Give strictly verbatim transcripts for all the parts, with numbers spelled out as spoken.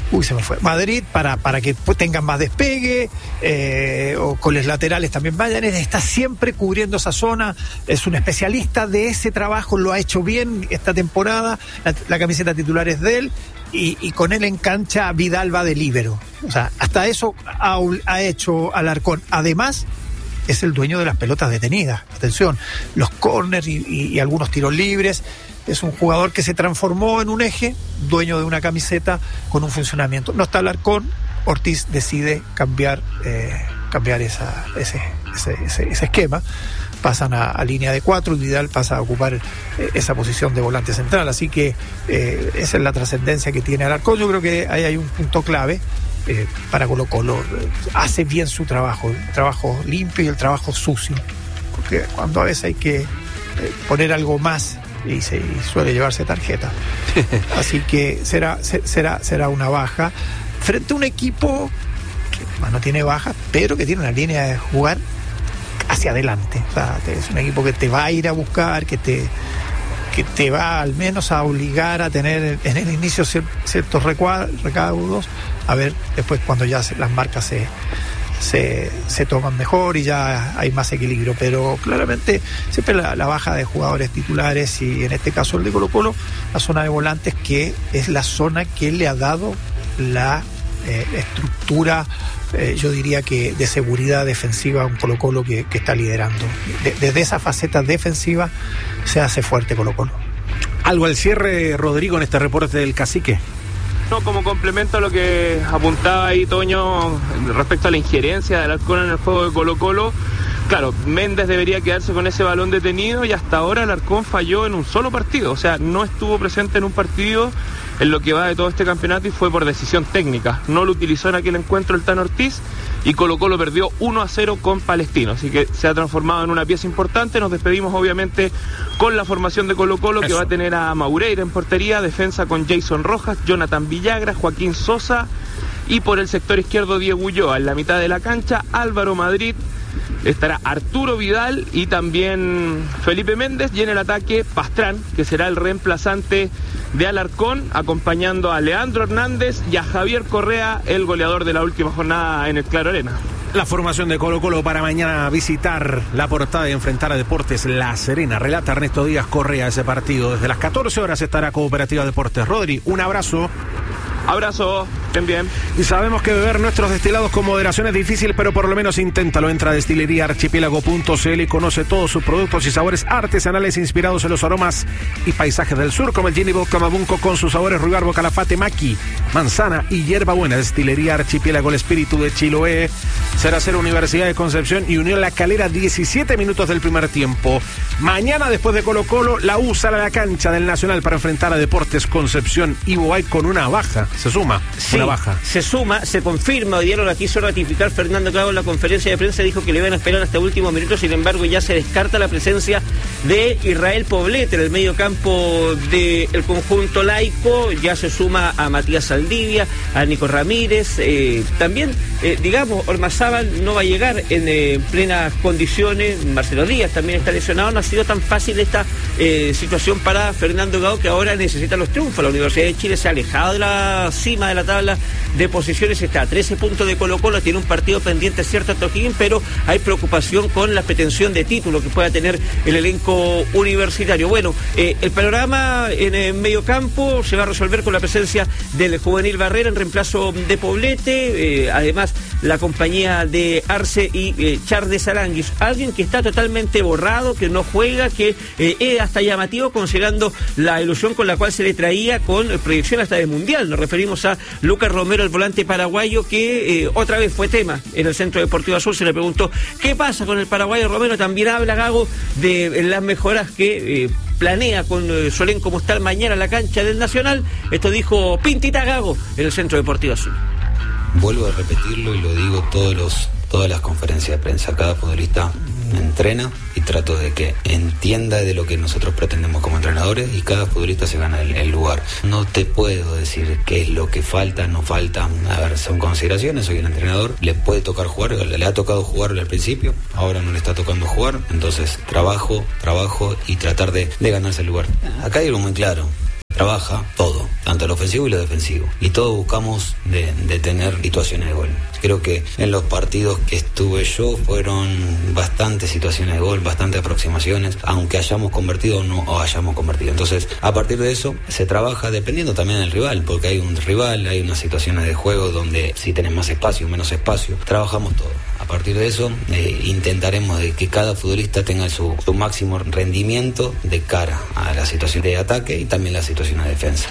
Uy, se me fue. Madrid, para, para que tengan más despegue, eh, o con los laterales también vayan. Está siempre cubriendo esa zona. Es un especialista de ese trabajo, lo ha hecho bien esta temporada. La, la camiseta titular es de él. Y, y con él en cancha Vidal va de líbero. O sea, hasta eso ha, ha hecho Alarcón. Además, es el dueño de las pelotas detenidas. Atención, los córners y, y, y algunos tiros libres. Es un jugador que se transformó en un eje, dueño de una camiseta con un funcionamiento. No está Alarcón, Ortiz decide cambiar eh, cambiar esa, ese, ese, ese, ese esquema. Pasan a, a línea de cuatro y Vidal pasa a ocupar eh, esa posición de volante central. Así que eh, esa es la trascendencia que tiene Alarcón. Yo creo que ahí hay un punto clave eh, para Colo-Colo. Hace bien su trabajo, el trabajo limpio y el trabajo sucio. Porque cuando a veces hay que eh, poner algo más y se y suele llevarse tarjeta. Así que será, será, será una baja frente a un equipo que bueno, no tiene baja, pero que tiene una línea de jugar hacia adelante. O sea, es un equipo que te va a ir a buscar, que te que te va al menos a obligar a tener en el inicio ciertos recaudos, a ver después cuando ya las marcas se Se, se toman mejor y ya hay más equilibrio, pero claramente siempre la, la baja de jugadores titulares y en este caso el de Colo-Colo, la zona de volantes, que es la zona que le ha dado la eh, estructura, eh, yo diría que de seguridad defensiva a un Colo-Colo que, que está liderando. De, desde esa faceta defensiva se hace fuerte Colo-Colo. Algo al cierre, Rodrigo, en este reporte del Cacique. No, como complemento a lo que apuntaba ahí Toño respecto a la injerencia de Alarcón en el juego de Colo-Colo, claro, Méndez debería quedarse con ese balón detenido y hasta ahora Alarcón falló en un solo partido, o sea, no estuvo presente en un partido en lo que va de todo este campeonato y fue por decisión técnica. No lo utilizó en aquel encuentro el Tano Ortiz y Colo-Colo perdió uno a cero con Palestino, así que se ha transformado en una pieza importante. Nos despedimos obviamente con la formación de Colo-Colo, que va a tener a Maureira en portería, defensa con Jason Rojas, Jonathan Villagra, Joaquín Sosa y por el sector izquierdo Diego Ulloa. En la mitad de la cancha Álvaro Madrid, estará Arturo Vidal y también Felipe Méndez, y en el ataque Pastrán, que será el reemplazante de Alarcón, acompañando a Leandro Hernández y a Javier Correa, el goleador de la última jornada en el Claro Arena. La formación de Colo-Colo para mañana visitar La Portada y enfrentar a Deportes La Serena. Relata Ernesto Díaz Correa ese partido. Desde las catorce horas estará Cooperativa Deportes. Rodri, un abrazo. Abrazo, estén bien. Y sabemos que beber nuestros destilados con moderación es difícil, pero por lo menos inténtalo. Entra a destilería archipiélago punto c l y conoce todos sus productos y sabores artesanales inspirados en los aromas y paisajes del sur, como el Gin y Vodka Mabunco con sus sabores ruibarbo, calafate, maqui, manzana y hierbabuena. Destilería Archipiélago, el espíritu de Chiloé. Será ser Universidad de Concepción y Unión La Calera, diecisiete minutos del primer tiempo. Mañana, después de Colo-Colo, la U sale a la cancha del Nacional para enfrentar a Deportes Concepción y Boay con una baja. Se suma, sí, una baja. Se suma, se confirma. Hoy día lo quiso ratificar Fernando Gago en la conferencia de prensa. Dijo que le iban a esperar hasta el último minuto. Sin embargo, ya se descarta la presencia de Israel Poblete en el medio campo del conjunto laico. Ya se suma a Matías Saldivia, a Nico Ramírez. Eh, también, eh, digamos, Ormazábal no va a llegar en eh, plenas condiciones. Marcelo Díaz también está lesionado. No ha sido tan fácil esta eh, situación para Fernando Gago, que ahora necesita los triunfos. La Universidad de Chile se ha alejado de la cima de la tabla de posiciones, está a trece puntos de Colo-Colo, tiene un partido pendiente, cierto, Toquín, pero hay preocupación con la pretensión de título que pueda tener el elenco universitario. Bueno, eh, el panorama en el medio campo se va a resolver con la presencia del juvenil Barrera en reemplazo de Poblete, eh, además la compañía de Arce y eh, Charles Aranguis, alguien que está totalmente borrado, que no juega, que eh, es hasta llamativo considerando la ilusión con la cual se le traía con proyección hasta del Mundial. Nos referimos a Lucas Romero, el volante paraguayo, que eh, otra vez fue tema en el Centro Deportivo Azul. Se le preguntó qué pasa con el paraguayo Romero. También habla Gago de las mejoras que eh, planea con eh, su elenco como está mañana en la cancha del Nacional. Esto dijo Pintita Gago en el Centro Deportivo Azul. Vuelvo a repetirlo y lo digo todos los, todas las conferencias de prensa. Cada futbolista entrena y trato de que entienda de lo que nosotros pretendemos como entrenadores, y cada futbolista se gana el, el lugar. No te puedo decir qué es lo que falta, no falta. A ver, son consideraciones. Soy un entrenador, le puede tocar jugar, le, le ha tocado jugar al principio, ahora no le está tocando jugar. Entonces trabajo, trabajo y tratar de, de ganarse el lugar. Acá hay algo muy claro. trabaja todo, tanto lo ofensivo y lo defensivo. Y todos buscamos de, de tener situaciones de gol. Creo que en los partidos que estuve yo fueron bastantes situaciones de gol, bastantes aproximaciones, aunque hayamos convertido o no o hayamos convertido. Entonces, a partir de eso, se trabaja dependiendo también del rival, porque hay un rival, hay unas situaciones de juego donde si tenés más espacio o menos espacio, trabajamos todo. A partir de eso, eh, intentaremos de que cada futbolista tenga su, su máximo rendimiento de cara a la situación de ataque y también la situación de defensa.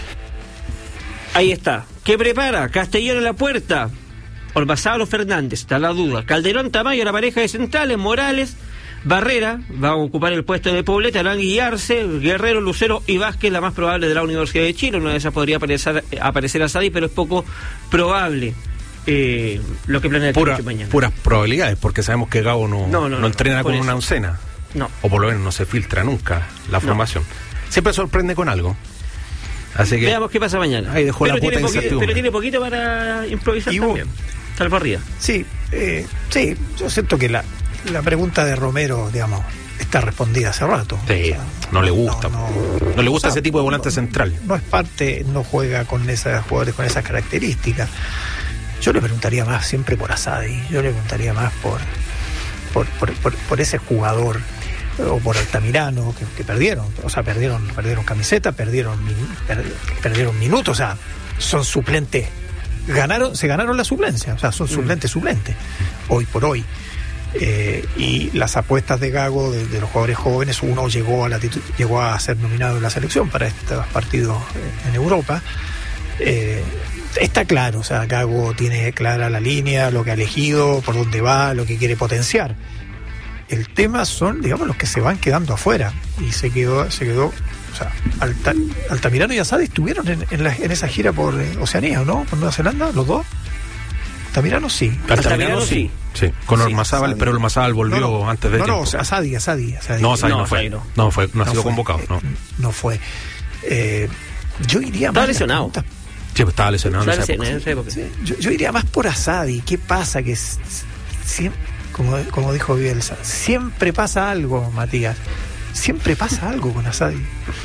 Ahí está. ¿Qué prepara? Castellón en la puerta. Ormazábal o Fernández, está la duda. Calderón, Tamayo, la pareja de centrales, Morales, Barrera, va a ocupar el puesto de Poblete, Arán Guillarse, Guerrero, Lucero y Vázquez, la más probable de la Universidad de Chile. Una de esas podría aparecer, aparecer a Sadi, pero es poco probable. Eh, lo que planea Pura, mañana. Puras probabilidades, porque sabemos que Gago no, no, no, no no entrena con eso. una oncena. No. O por lo menos no se filtra nunca la formación. No. Siempre sorprende con algo. Así que veamos qué pasa mañana. Ahí dejó pero, la puta tiene poquito, incertidumbre. pero tiene poquito para improvisar y también. Tal barría. Sí, eh, sí, yo siento que la, la pregunta de Romero, digamos, está respondida hace rato. Sí, O sea, no le gusta. No, no, no le gusta o sea, ese tipo de volante no, central. No es parte, no juega con esas jugadores con esas características. Yo le preguntaría más siempre por Asadi, yo le preguntaría más por por, por, por, por ese jugador, o por Altamirano, que, que perdieron, o sea, perdieron, perdieron camiseta, perdieron, per, perdieron minutos, o sea, son suplentes, ganaron, se ganaron la suplencia, o sea, son suplentes, suplentes, hoy por hoy. Eh, y las apuestas de Gago de, de los jugadores jóvenes, uno llegó a la titu- llegó a ser nominado en la selección para estos partidos en Europa. Eh, está claro, o sea, Gago tiene clara la línea, lo que ha elegido, por dónde va, lo que quiere potenciar. El tema son, digamos, los que se van quedando afuera. Y se quedó, se quedó, o sea, Alta, Altamirano y Asadi estuvieron en, en, la, en esa gira por eh, Oceanía, ¿no? Por Nueva Zelanda, los dos. Altamirano sí. Altamirano sí. Sí, con Sí, Ormazábal, Asadi. pero Ormazábal volvió no, no, antes de no, tiempo. No, o sea, Asadi, Asadi, Asadi. No, Asadi No, no, fue. Asadi no. No fue, no ha No sido fue. convocado, no. Eh, no fue. Eh, yo iría Estaba más. lesionado. Sí, pues estaba lesionado en Claro, esa sí, época. en esa época. Sí, yo, yo iría más por Asadi. ¿Qué pasa? Que s- siempre, como, como dijo Bielsa, siempre pasa algo, Matías. Siempre pasa algo con Asadi.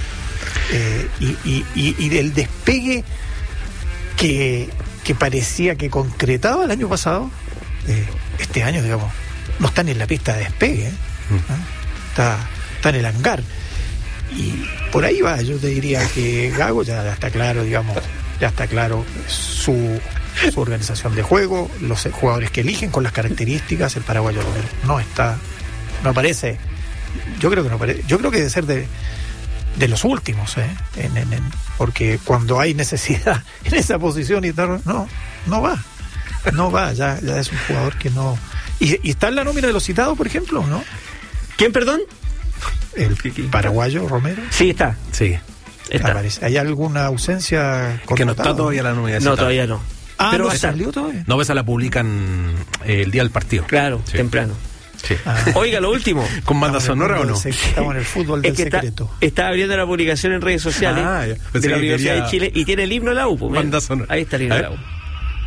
Eh, y, y, y, y del despegue que, que parecía que concretaba el año pasado, eh, este año, digamos, no están en la pista de despegue. ¿eh? Mm. ¿Ah? Está, está en el hangar. Y por ahí va, yo te diría que Gago ya, ya está claro, digamos, ya está claro su, su organización de juego, los jugadores que eligen con las características. El paraguayo no está, no aparece, yo creo que no aparece, yo creo que debe ser de, de los últimos, ¿eh? en, en, en, porque cuando hay necesidad en esa posición y tal, no, no va, no va, ya, ya es un jugador que no. Y, y está en la nómina de los citados, por ejemplo, ¿no? ¿Quién, perdón? El paraguayo Romero. Sí, está. Sí. está. Aparece. ¿Hay alguna ausencia? Que no está connotada? todavía la nómina. No, todavía no. Ah, Pero ¿no va a estar. salió todavía? No, esa la publican eh, el día del partido. Claro, Sí. temprano. Sí. Ah. Oiga, lo último. ¿Con banda Estamos en el sonora o mundo no? del sec- Estamos en el fútbol del Es que está, secreto. está abriendo la publicación en redes sociales Ah, ya. Pensé de la que Universidad quería- de Chile y tiene el himno de la U. Pues, mira. Banda sonora. Ahí está el himno A de la ver. U.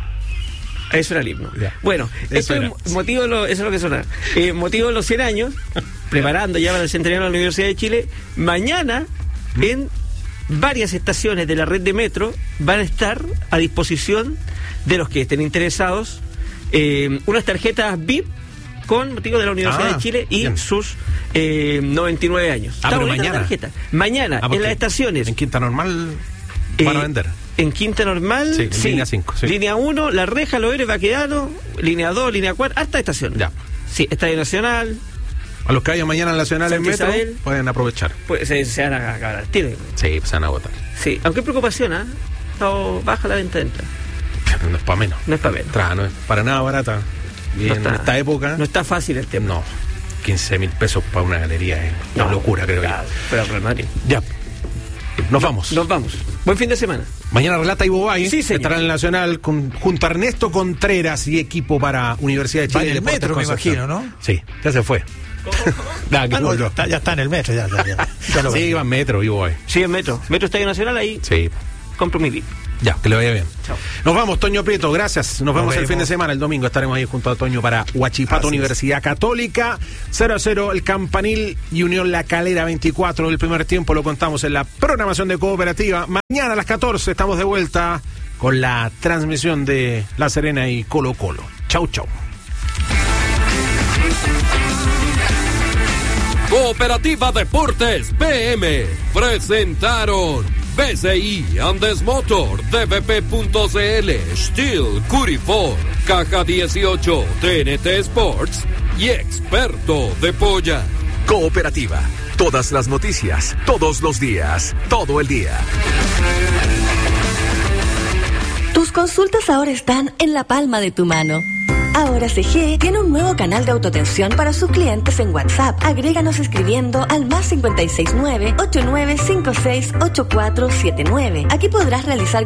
Eso era el himno. Ya. Bueno, Eso esto era. es motivo de lo, eso es lo que suena. Eh, motivo de los cien años, preparando ya para el centenario de la Universidad de Chile. Mañana, en varias estaciones de la red de metro, van a estar a disposición de los que estén interesados eh, unas tarjetas V I P con motivo de la Universidad Ah, de Chile y bien. sus eh, noventa y nueve años. Ah, Está pero bonita la mañana. tarjeta. Mañana, Ah, ¿por en qué? las estaciones. En Quinta Normal Eh, van a vender. En Quinta Normal, Sí, en línea cinco, sí. Línea uno, La Reja, Loeres, Baquedano, línea dos, línea cuatro, hasta estación. Ya. Sí, Estadio Nacional, A los que vayan mañana en Nacional en Santa Metro Isabel. pueden aprovechar. pues se, se van a acabar al tiro. Sí, pues se van a agotar. Sí, aunque hay preocupación, ¿ah? Está baja la venta de entrada. No es para menos. No es para ver. Entrada no es para nada barata. Y No en está- esta época, No está fácil el tema. no. quince mil pesos para una galería es una No, locura, creo claro, pero Real Madrid. yo. Ya. Nos vamos. Nos vamos. Buen fin de semana. Mañana relata Ivo Bay, Sí, señor. estará en el Nacional con, junto a Ernesto Contreras y equipo para Universidad de Va Chile. en el Deportes metro, me Concepción. imagino, ¿no? Sí, ya se fue. Nah, que Ah, no, volvió. está- ya está en el metro, ya, ya, ya. Ya lo Sí, veo. va en metro, Ivo Bay. Sí, en Metro. Metro Estadio Nacional ahí. Sí. Compro mi V I P. Ya, que le vaya bien. Chao. Nos vamos, Toño Prieto, gracias. Nos, Nos vemos, vemos el fin de semana, el domingo estaremos ahí junto a Toño para Huachipato, así Universidad es. Católica. cero a cero el Campanil y Unión La Calera veinticuatro del primer tiempo, lo contamos en la programación de Cooperativa. Mañana a las catorce estamos de vuelta con la transmisión de La Serena y Colo Colo. Chau, chau. Cooperativa Deportes B M presentaron B C I, Andes Motor, D V P punto C L, Steel, Curifor, Caja dieciocho, T N T Sports y Experto de Polla. Cooperativa, todas las noticias, todos los días, todo el día. Tus consultas ahora están en la palma de tu mano. Ahora C G tiene un nuevo canal de autoatención para sus clientes en WhatsApp. Agréganos escribiendo al más cinco seis nueve, ocho nueve cinco seis, ocho cuatro siete nueve. Aquí podrás realizar